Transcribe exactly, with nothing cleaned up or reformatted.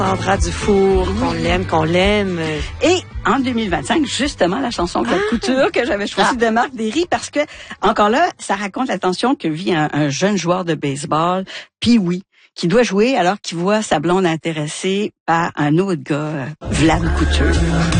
Sandra Dufour, qu'on l'aime, qu'on l'aime. Et en deux mille vingt-cinq, justement, la chanson Claude ah. Couture que j'avais choisie ah. de Marc Derry, parce que, encore là, ça raconte la tension que vit un, un jeune joueur de baseball, Pee-wee, qui doit jouer alors qu'il voit sa blonde intéressée par un autre gars, Vlad Couture.